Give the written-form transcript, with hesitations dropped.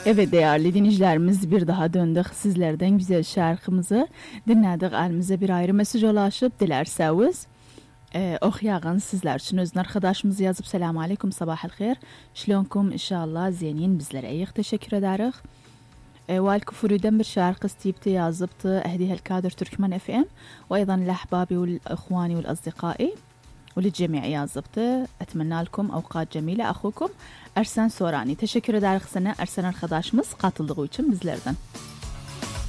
Evet değerli dinleyicilerimiz, bir daha döndük sizlerden güzel şarkımızı dinledik. Elimize bir ayrı mesaj ulaşıp dilerseniz okuyağın sizler için özün arkadaşımız yazıp selamun aleyküm sabahel khair şlonkum inşallah zeynin bizlere iyi teşekkür ederiz. والكفرودن بالشارقة ستيبتي yazıptı أهديها الكادر تركمان اف ام وأيضا لأحبابي والأخواني والأصدقائي وللجميع yazıptı. أتمنى لكم أوقات جميلة. أخوكم Ersen Sorani. Teşekkür ederiz sana Ersen arkadaşımız katıldığı için bizlerden.